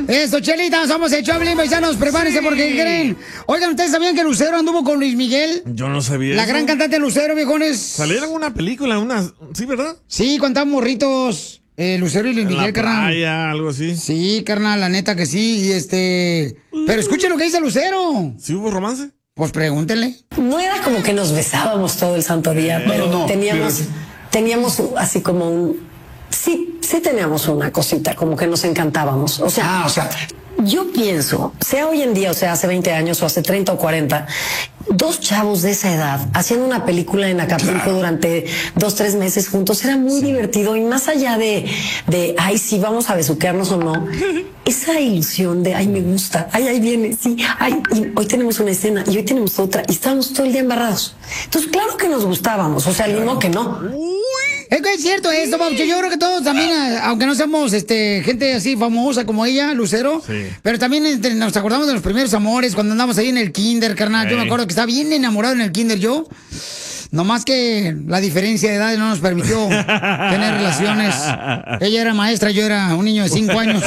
Eso, Chelita, somos el Choplin, paisanos, prepárense porque creen. Oigan, ¿ustedes sabían que Lucero anduvo con Luis Miguel? Yo no sabía La eso. gran cantante Lucero, viejones. Salieron una película, sí, ¿verdad? Sí, cuando estaban morritos, Lucero y Luis Miguel, carnal. Playa, algo así. Sí, carnal, la neta que sí, Pero escuchen lo que dice Lucero. ¿Sí hubo romance? Pues pregúntenle. No era como que nos besábamos todo el santo día, pero teníamos así como sí teníamos una cosita, como que nos encantábamos. O sea, yo pienso, sea hoy en día, o sea, hace 20 años o hace 30 o 40, dos chavos de esa edad haciendo una película en Acapulco durante 2-3 meses juntos era muy divertido, y más allá de ay, sí, vamos a besuquearnos o no, esa ilusión de ay, me gusta, ay, ahí viene, sí, ay, y hoy tenemos una escena y hoy tenemos otra y estábamos todo el día embarrados. Entonces, claro que nos gustábamos, o sea, no que no. Es que es cierto esto, Paucho. Yo creo que todos también, aunque no seamos gente así famosa como ella, Lucero, pero también nos acordamos de los primeros amores cuando andamos ahí en el kinder, carnal. Yo me acuerdo que estaba bien enamorado en el kinder yo. Nomás que la diferencia de edad no nos permitió tener relaciones. Ella era maestra, yo era un niño de 5 años.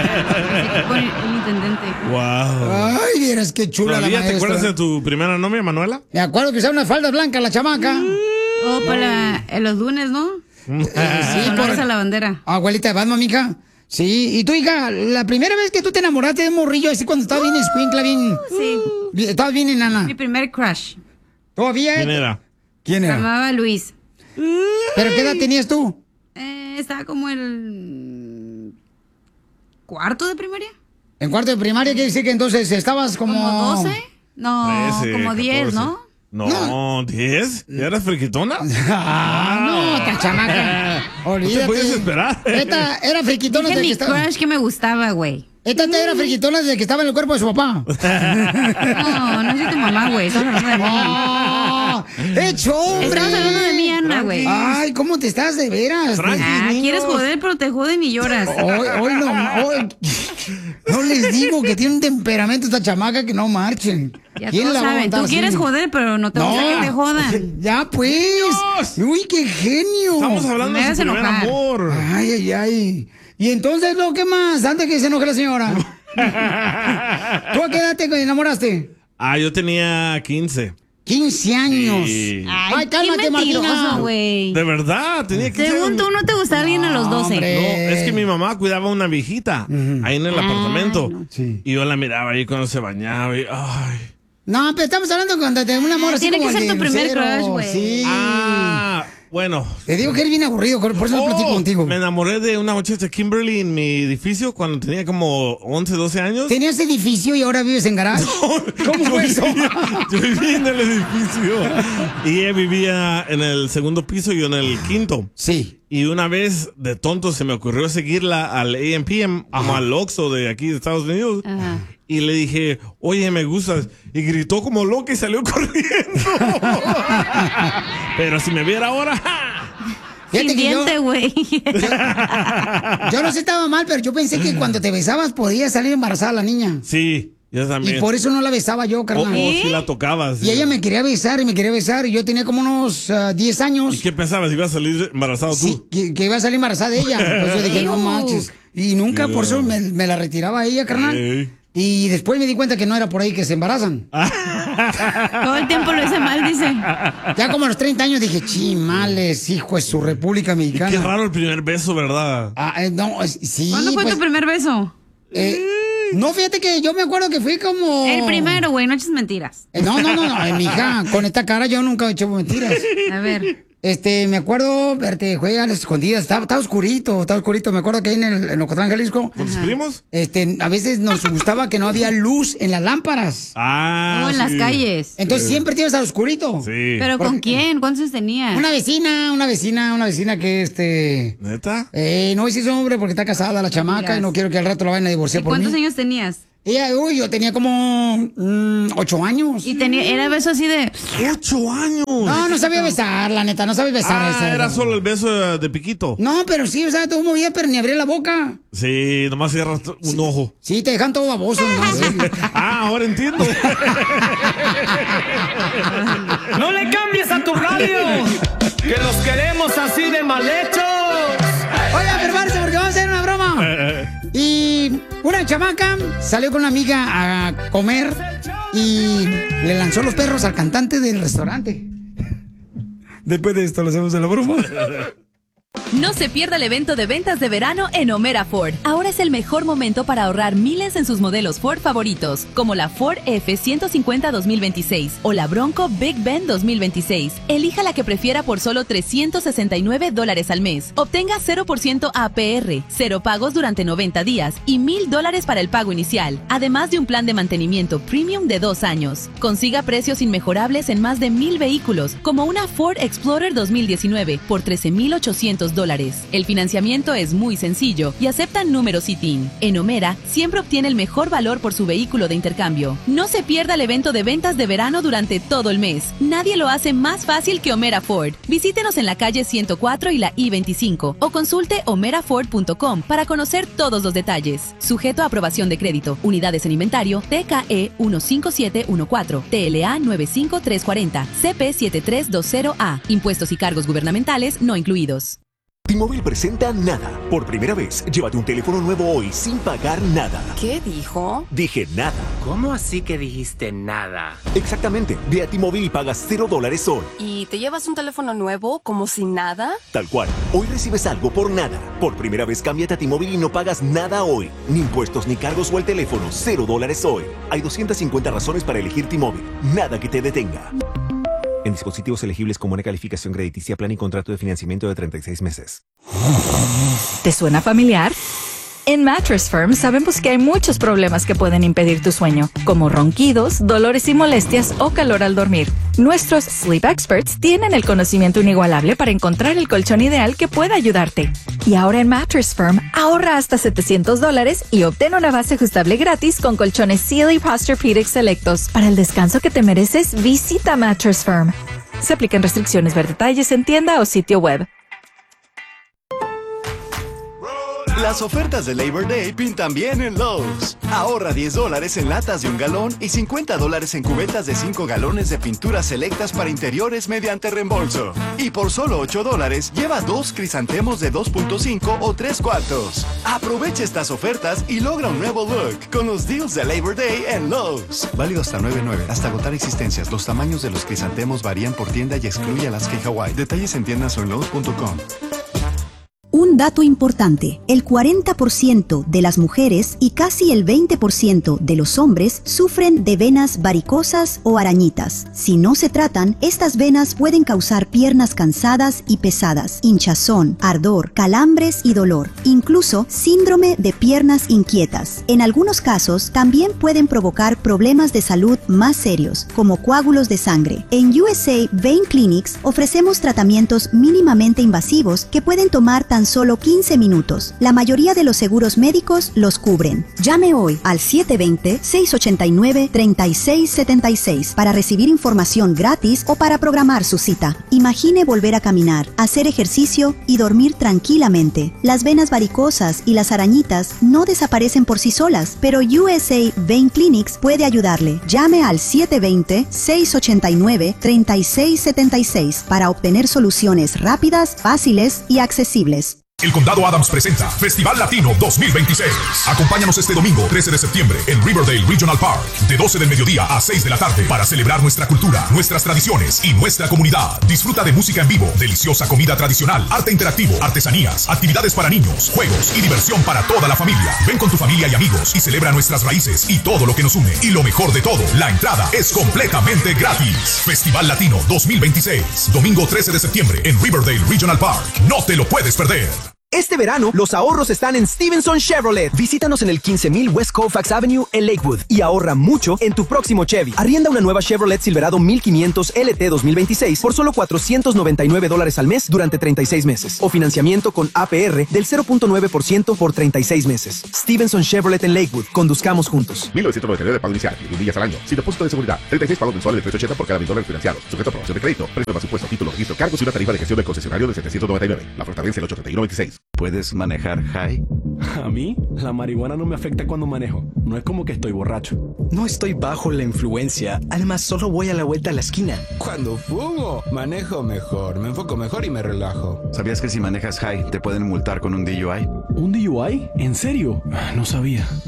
El intendente. Wow. Ay, vieras qué chula la maestra. ¿Te acuerdas de tu primera novia, Manuela? Me acuerdo que usaba unas faldas blancas la chamaca. Oh, para los lunes, ¿no? Sí, por esa la bandera. Abuelita de Batman, mija. Sí, y tú, hija, la primera vez que tú te enamoraste de un morrillo, así cuando estaba bien escuincla, bien... Sí. Estabas bien enana. Mi primer crush. ¿Todavía? ¿Quién era? ¿Quién Se era? llamaba Luis. ¿Pero qué edad tenías tú? Estaba como el cuarto de primaria. ¿En cuarto de primaria quiere decir que entonces estabas como... ¿Como 12? No, 13, como 10, 14. ¿no? No, 10. ¿Ya eras friquitona? No, esta chamaca. Olvídate. No te puedes esperar. Esta era friquitona Dije desde que mi estaba... crush que me gustaba, güey. Esta era friquitona desde que estaba en el cuerpo de su papá. No soy tu mamá, güey. Estamos hablando de mí. ¡Hecho, hombre! Estamos hablando de mí, Ana, güey. Ay, ¿cómo te estás de veras? Quieres joder, pero te joden y lloras. Hoy no les digo que tiene un temperamento esta chamaca que no marchen. Ya ¿Quién todos la va a saben. aguantar Tú quieres así? joder, pero no te gusta que te jodan. Ya, pues. Uy, qué genio. Estamos hablando Me de hagas su primer enojar. amor. Ay. Y entonces, ¿lo que más? Antes que se enoje la señora. ¿Tú a qué edad te enamoraste? Yo tenía 15. 15 años. Sí. Ay, cálmate, qué mentiroso, Martina. güey. De verdad, tenía 15 Según años. tú, no te gusta alguien a los 12. hombre. No, es que mi mamá cuidaba a una viejita ahí en el apartamento. no. Sí. Y yo la miraba ahí cuando se bañaba y ay. No, pero estamos hablando cuando te un amor así Tiene como que el ser de tu primer Lucero. crush, güey. Sí. Bueno. Te digo que eres bien aburrido, por eso no platico contigo. Me enamoré de una muchacha Kimberly en mi edificio cuando tenía como 11, 12 años. ¿Tenías edificio y ahora vives en garage? ¿Cómo fue eso? Yo vivía en el edificio. Y ella vivía en el segundo piso y yo en el quinto. Sí. Y una vez, de tonto, se me ocurrió seguirla al A&PM, como al Oxxo de aquí de Estados Unidos. Ajá. Y le dije, oye, me gustas. Y gritó como loca y salió corriendo. Pero si me viera ahora... Fíjate Sin que diente, güey. yo no sé, estaba mal, pero yo pensé que cuando te besabas podía salir embarazada la niña. Sí, yo también. Y por eso no la besaba yo, O carnal. si la tocabas. Y ella me quería besar y me quería besar. Y yo tenía como unos 10 años. ¿Y qué pensabas? ¿Ibas a salir embarazado tú? Sí, que iba a salir embarazada ella. Entonces yo dije, no manches. Y nunca por eso me la retiraba ella, carnal. Ey. Y después me di cuenta que no era por ahí que se embarazan. Todo el tiempo lo hice mal, dice. Ya como a los 30 años dije, chimales, hijo de su República Mexicana. Qué raro el primer beso, ¿verdad? No, sí. ¿Cuándo fue pues, tu primer beso? no, fíjate que yo me acuerdo que fui como... El primero, güey, no eches mentiras. No, mija, con esta cara yo nunca he hecho mentiras. A ver. Me acuerdo, verte, juega a las escondidas, estaba oscurito, me acuerdo que ahí en Ocotlán, Jalisco. ¿Con tus primos? A veces nos gustaba que no había luz en las lámparas. En las calles. Entonces siempre te ibas al oscurito. Sí. ¿Pero con quién? ¿Cuántos años tenías? Una vecina que ¿Neta? no voy a decir su nombre porque está casada la chamaca Miras. y no quiero que al rato la vayan a divorciar ¿Y por mí. cuántos años tenías? Yo tenía como 8 años. Y era beso así de... 8 años. No sabía besar, la neta, no sabía besar. Era solo el beso de piquito. No, pero sí, o sea, todo muy bien, pero ni abría la boca. Sí, nomás cierras un ojo. Sí, te dejan todo baboso. Ahora entiendo. ¡No le cambies a tu radio! ¡Que los queremos así de mal hechos! Oiga, prepárese porque vamos a hacer una broma. Y Una chamaca salió con una amiga a comer y le lanzó los perros al cantante del restaurante. Después de esto, ¿lo hacemos en la broma? No se pierda el evento de ventas de verano en Omera Ford. Ahora es el mejor momento para ahorrar miles en sus modelos Ford favoritos, como la Ford F-150 2026 o la Bronco Big Bend 2026. Elija la que prefiera por solo $369 al mes. Obtenga 0% APR, 0 pagos durante 90 días y $1,000 para el pago inicial, además de un plan de mantenimiento premium de 2 años. Consiga precios inmejorables en más de 1,000 vehículos, como una Ford Explorer 2019 por $13,800. El financiamiento es muy sencillo y aceptan números ITIN. En Omera, siempre obtiene el mejor valor por su vehículo de intercambio. No se pierda el evento de ventas de verano durante todo el mes. Nadie lo hace más fácil que Omera Ford. Visítenos en la calle 104 y la I-25 o consulte omeraford.com para conocer todos los detalles. Sujeto a aprobación de crédito. Unidades en inventario TKE 15714, TLA 95340, CP 7320A. Impuestos y cargos gubernamentales no incluidos. T-Mobile presenta Nada. Por primera vez, llévate un teléfono nuevo hoy sin pagar nada. ¿Qué dijo? Dije nada. ¿Cómo así que dijiste nada? Exactamente. Ve a T-Mobile y pagas $0 hoy. ¿Y te llevas un teléfono nuevo como si nada? Tal cual. Hoy recibes algo por nada. Por primera vez, cámbiate a T-Mobile y no pagas nada hoy. Ni impuestos, ni cargos o el teléfono. $0 hoy. Hay 250 razones para elegir T-Mobile. Nada que te detenga. En dispositivos elegibles con buena calificación crediticia, plan y contrato de financiamiento de 36 meses. ¿Te suena familiar? En Mattress Firm sabemos que hay muchos problemas que pueden impedir tu sueño, como ronquidos, dolores y molestias o calor al dormir. Nuestros Sleep Experts tienen el conocimiento inigualable para encontrar el colchón ideal que pueda ayudarte. Y ahora en Mattress Firm, ahorra hasta $700 y obtén una base ajustable gratis con colchones Sealy Posturepedic selectos. Para el descanso que te mereces, visita Mattress Firm. Se aplican restricciones. Ver detalles en tienda o sitio web. Las ofertas de Labor Day pintan bien en Lowe's. Ahorra $10 en latas de 1 galón y $50 en cubetas de 5 galones de pinturas selectas para interiores mediante reembolso. Y por solo $8, lleva 2 crisantemos de 2.5 o 3/4. Aprovecha estas ofertas y logra un nuevo look con los deals de Labor Day en Lowe's. Válido hasta 9/9, hasta agotar existencias. Los tamaños de los crisantemos varían por tienda y excluye Alaska y Hawaii. Detalles en tiendas o en Lowe's.com. Un dato importante, el 40% de las mujeres y casi el 20% de los hombres sufren de venas varicosas o arañitas. Si no se tratan, estas venas pueden causar piernas cansadas y pesadas, hinchazón, ardor, calambres y dolor, incluso síndrome de piernas inquietas. En algunos casos, también pueden provocar problemas de salud más serios, como coágulos de sangre. En USA Vein Clinics ofrecemos tratamientos mínimamente invasivos que pueden tomar tan solo 15 minutos. La mayoría de los seguros médicos los cubren. Llame hoy al 720-689-3676 para recibir información gratis o para programar su cita. Imagine volver a caminar, hacer ejercicio y dormir tranquilamente. Las venas varicosas y las arañitas no desaparecen por sí solas, pero USA Vein Clinics puede ayudarle. Llame al 720-689-3676 para obtener soluciones rápidas, fáciles y accesibles. El Condado Adams presenta Festival Latino 2026. Acompáñanos este domingo 13 de septiembre en Riverdale Regional Park, de 12 del mediodía a 6 de la tarde, para celebrar nuestra cultura, nuestras tradiciones y nuestra comunidad. Disfruta de música en vivo, deliciosa comida tradicional, arte interactivo, artesanías, actividades para niños, juegos y diversión para toda la familia. Ven con tu familia y amigos y celebra nuestras raíces y todo lo que nos une. Y lo mejor de todo, la entrada es completamente gratis. Festival Latino 2026, domingo 13 de septiembre en Riverdale Regional Park. No te lo puedes perder. Este verano, los ahorros están en Stevenson Chevrolet. Visítanos en el 15000 West Colfax Avenue en Lakewood y ahorra mucho en tu próximo Chevy. Arrienda una nueva Chevrolet Silverado 1500 LT 2026 por solo $499 al mes durante 36 meses. O financiamiento con APR del 0.9% por 36 meses. Stevenson Chevrolet en Lakewood. Conduzcamos juntos. 1999 de pago inicial, 1 días al año, sin depósito de seguridad. 36 pagos mensuales de $380 por cada $1,000 financiados. Sujeto a aprobación de crédito. Precio más impuesto, título, registro, cargos y una tarifa de gestión del concesionario de $799. La oferta vence el 8/31/26. ¿Puedes manejar high? A mí, la marihuana no me afecta cuando manejo. No es como que estoy borracho. No estoy bajo la influencia. Además, solo voy a la vuelta a la esquina. Cuando fumo, manejo mejor, me enfoco mejor y me relajo. ¿Sabías que si manejas high te pueden multar con un DUI? ¿Un DUI? ¿En serio? No sabía.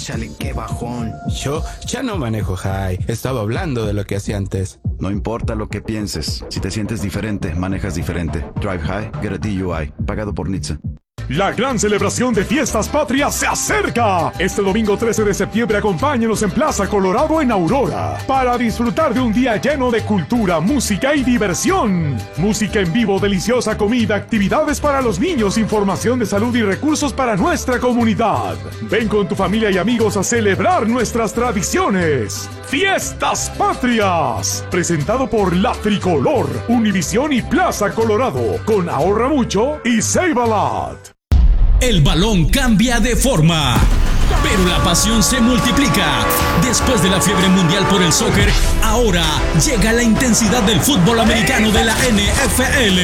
Chale, qué bajón. Yo ya no manejo high. Estaba hablando de lo que hacía antes. No importa lo que pienses. Si te sientes diferente, manejas diferente. Drive High, get a DUI. Pagado por NHTSA. La gran celebración de Fiestas Patrias se acerca. Este domingo 13 de septiembre acompáñenos en Plaza Colorado en Aurora para disfrutar de un día lleno de cultura, música y diversión. Música en vivo, deliciosa comida, actividades para los niños, información de salud y recursos para nuestra comunidad. Ven con tu familia y amigos a celebrar nuestras tradiciones. Fiestas Patrias, presentado por La Tricolor, Univisión y Plaza Colorado, con Ahorra Mucho y Save a Lot. El balón cambia de forma, pero la pasión se multiplica. Después de la fiebre mundial por el soccer, ahora llega la intensidad del fútbol americano de la NFL.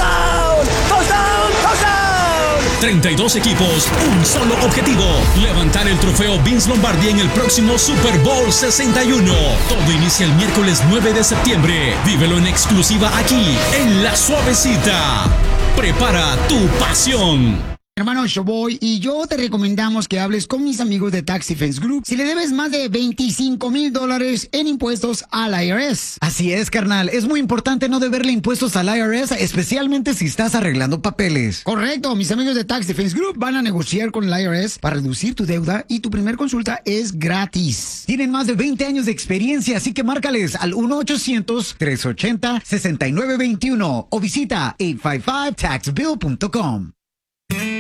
32 equipos, un solo objetivo: levantar el trofeo Vince Lombardi en el próximo Super Bowl 61. Todo inicia el miércoles 9 de septiembre. Vívelo en exclusiva aquí, en La Suavecita. Prepara tu pasión. Hermano Showboy y yo te recomendamos que hables con mis amigos de Tax Defense Group si le debes más de $25,000 en impuestos al IRS. Así es, carnal. Es muy importante no deberle impuestos al IRS, especialmente si estás arreglando papeles. Correcto. Mis amigos de Tax Defense Group van a negociar con el IRS para reducir tu deuda y tu primer consulta es gratis. Tienen más de 20 años de experiencia, así que márcales al 1-800-380-6921 o visita 855taxbill.com.